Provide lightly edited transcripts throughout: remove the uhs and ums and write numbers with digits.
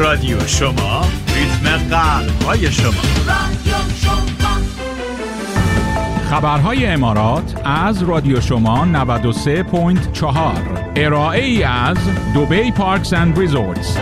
رادیو شما، ریتم قلب‌های شما. رادیو شما. خبرهای امارات از رادیو شما 93.4. ارائه ای از دبی پارکس اند ریزورتس.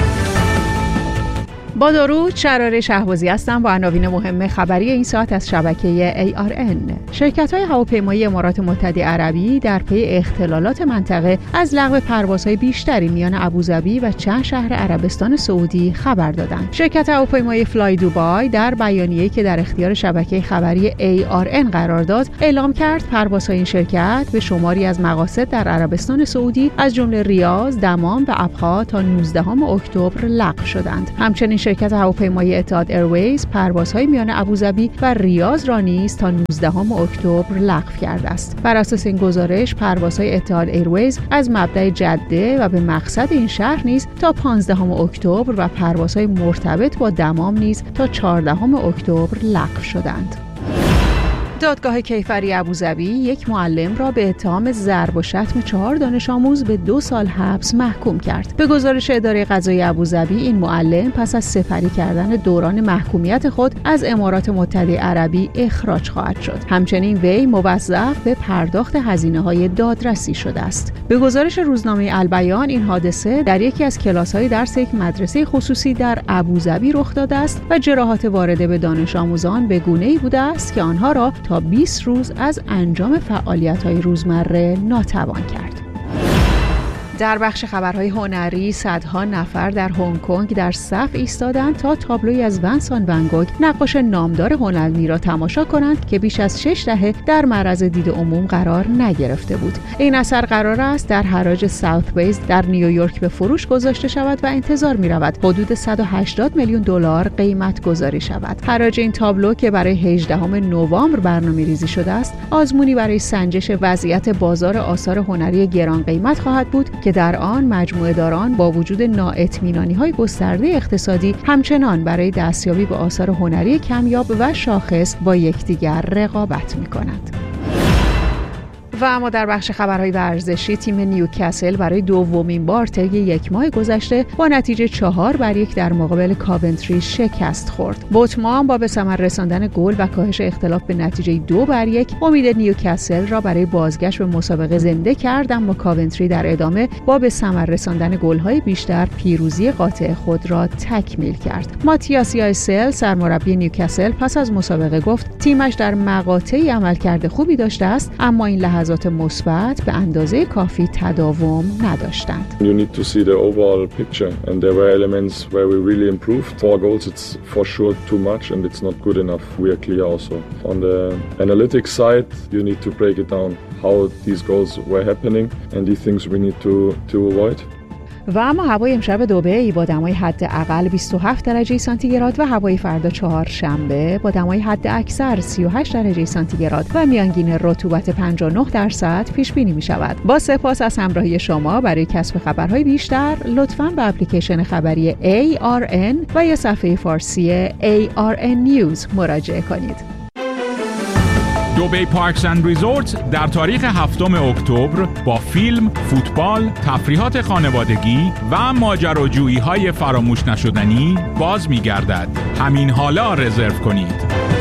با درود، شراره شهبازی هستم با عناوین مهم خبری این ساعت از شبکه ARN. شرکت‌های هواپیمایی امارات متحده عربی در پی اختلالات منطقه از لغو پروازهای بیشتری میان ابوظبی و چند شهر عربستان سعودی خبر دادند. شرکت هواپیمایی فلای دوبای در بیانیه‌ای که در اختیار شبکه خبری ARN قرار داد، اعلام کرد پروازهای این شرکت به شماری از مقاصد در عربستان سعودی از جمله ریاض، دمام و ابها تا 19 اکتبر لغو شدند. همچنین شرکت هواپیمایی اتحاد ایرویز پروازهای میان ابوظبی و ریاض را نیز تا 19 اکتبر لغو کرده است. بر اساس این گزارش، پروازهای اتحاد ایرویز از مبدأ جده و به مقصد این شهر نیز تا 15 اکتبر و پروازهای مرتبط با دمام نیز تا 14 اکتبر لغو شدند. دادگاه کیفری ابوظبی یک معلم را به اتهام ضرب و شتم 4 دانش آموز به 2 سال حبس محکوم کرد. به گزارش اداره قضایی ابوظبی، این معلم پس از سپری کردن دوران محکومیت خود از امارات متحده عربی اخراج خواهد شد. همچنین وی موظف به پرداخت هزینه‌های دادرسی شده است. به گزارش روزنامه البیان، این حادثه در یکی از کلاس‌های درس یک مدرسه خصوصی در ابوظبی رخ داده است و جراحات وارده به دانش آموزان به گونه‌ای بوده است که آنها را تا 20 روز از انجام فعالیت‌های روزمره ناتوان کرد. در بخش خبرهای هنری، صدها نفر در هنگ کنگ در صف ایستادند تا تابلویی از ونسان ون گوگ، نقاش نامدار هلندی را تماشا کنند که بیش از 6 دهه در معرض دید عموم قرار نگرفته بود. این اثر قرار است در حراج ساوت بیز در نیویورک به فروش گذاشته شود و انتظار می‌رود حدود 180 میلیون دلار قیمت گذاری شود. حراج این تابلو که برای 18 نوامبر برنامه‌ریزی شده است، آزمونی برای سنجش وضعیت بازار آثار هنری گران قیمت خواهد بود که در آن مجموعه داران با وجود نااطمینانی‌های گسترده اقتصادی همچنان برای دستیابی به آثار هنری کمیاب و شاخص با یکدیگر رقابت می‌کنند. و اما در بخش خبرهای ورزشی، تیم نیوکاسل برای دومین بار طی یک ماه گذشته با نتیجه 4-1 در مقابل کاونتری شکست خورد. بوتمان با به ثمر رساندن گل و کاهش اختلاف به نتیجه 2-1 امید نیوکاسل را برای بازگشت به مسابقه زنده کرد، اما کاونتری در ادامه با به ثمر رساندن گل‌های بیشتر پیروزی قاطع خود را تکمیل کرد. ماتیاس یایسل سرمربی نیوکاسل پس از مسابقه گفت تیمش در مقاطعی عملکرد خوبی داشته است، اما این لحظات مثبت به اندازه کافی تداوم نداشتند. You need to see the overall picture and there were elements where we really improved. 4 goals it's for sure too much and it's not good enough. We are clear also. On the analytics side, you need to break it down how these goals were happening and the things we need to avoid. و اما هوای امشب دبی با دمای حداقل 27 درجه سانتیگراد و هوای فردا چهارشنبه با دمای حداکثر 38 درجه سانتیگراد و میانگین رطوبت 59% پیش بینی می شود. با سپاس از همراهی شما. برای کسب خبرهای بیشتر لطفاً به اپلیکیشن خبری ARN و یا صفحه فارسی ARN News مراجعه کنید. دبی پارکس اند ریزورتس در تاریخ 7 اکتبر با فیلم، فوتبال، تفریحات خانوادگی و ماجراجویی‌های فراموش نشدنی باز می‌گردد. همین حالا رزرو کنید.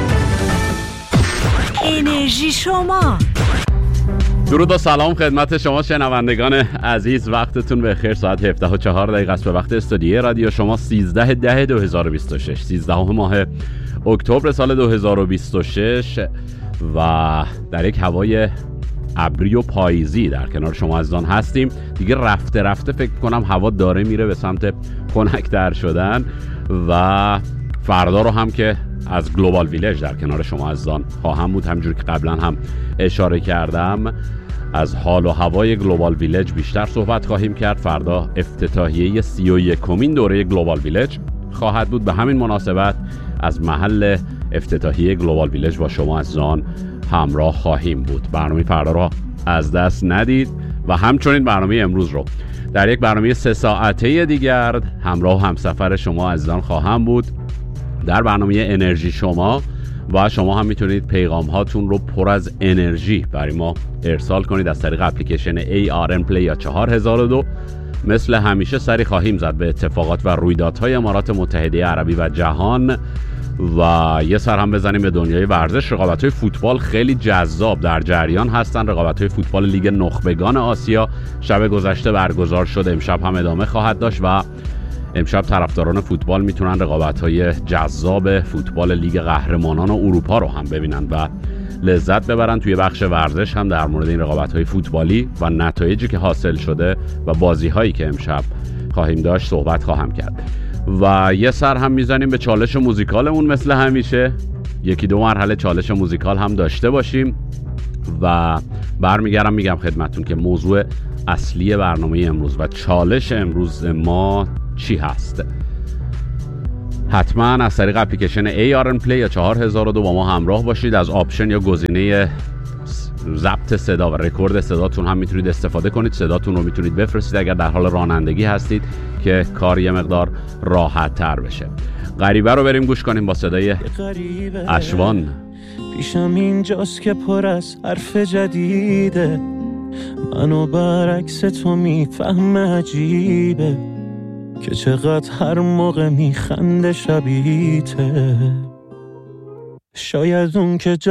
انرژی شما. درود و سلام خدمت شما شنوندگان عزیز، وقتتون بخیر. ساعت 17:04 است به وقت استودیوی رادیو شما 13/10/2026 13 ماه اکتبر سال 2026 و در یک هوای ابری و پاییزی در کنار شما عزیزان هستیم. دیگه رفته فکر کنم هوا داره میره به سمت خنک‌تر شدن و فردا رو هم که از گلوبال ویلج در کنار شما عزیزان خواهم بود. همونجور که قبلا هم اشاره کردم از حال و هوای گلوبال ویلج بیشتر صحبت خواهیم کرد. فردا افتتاحیه 31مین دوره گلوبال ویلج خواهد بود. به همین مناسبت از محل افتتاحیه گلوبال ویلج با شما عزیزان همراه خواهیم بود. برنامه فردا رو از دست ندید و همچنین برنامه امروز رو در یک برنامه 3 ساعته دیگر همراه و همسفر شما عزیزان خواهم بود در برنامه انرژی شما و شما هم میتونید پیغام هاتون رو پر از انرژی برای ما ارسال کنید از طریق اپلیکیشن ARN Play یا 4002 مثل همیشه سری خواهیم زد به اتفاقات و رویدادهای امارات متحده عربی و جهان و یه سر هم بزنیم به دنیای ورزش. رقابت‌های فوتبال خیلی جذاب در جریان هستن. رقابت‌های فوتبال لیگ نخبگان آسیا شب گذشته برگزار شد، امشب هم ادامه خواهد داشت و امشب طرفداران فوتبال میتونن رقابت‌های جذاب فوتبال لیگ قهرمانان اروپا رو هم ببینن و لذت ببرن. توی بخش ورزش هم در مورد این رقابت‌های فوتبالی و نتایجی که حاصل شده و بازی‌هایی که امشب خواهیم داشت صحبت خواهم کرد و یه سر هم میزنیم به چالش موزیکالمون. مثل همیشه یکی دو مرحله چالش موزیکال هم داشته باشیم و برمیگردم میگم خدمتون که موضوع اصلی برنامه امروز و چالش امروز ما چی هست. حتما از طریق اپلیکیشن ARN Play یا 4002 با ما همراه باشید. از آپشن یا گزینه ضبط صدا و رکورد صداتون هم میتونید استفاده کنید. صداتون رو میتونید بفرستید اگر در حال رانندگی هستید که کار یه مقدار راحت تر بشه. غریبه رو بریم گوش کنیم با صدای اشوان. پیشم اینجاست که پر از حرف جدیده، منو برعکس تو میفهم عجیبه که چقدر هر موقع میخنده شبیته. شاید اون که